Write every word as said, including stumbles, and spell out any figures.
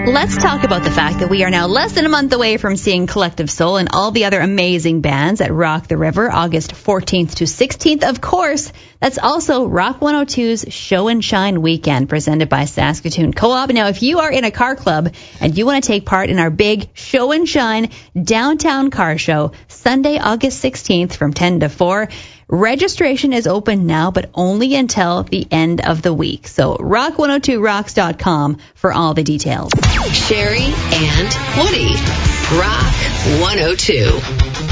Let's talk about the fact that we are now less than a month away from seeing Collective Soul and all the other amazing bands at Rock the River, August fourteenth to sixteenth. Of course, that's also Rock one oh two's Show and Shine weekend presented by Saskatoon Co-op. Now, if you are in a car club and you want to take part in our big Show and Shine downtown car show, Sunday, August sixteenth from ten to four, registration is open now, but only until the end of the week. So rock one oh two rocks dot com for all the details. Sherry and Woody. Rock one oh two.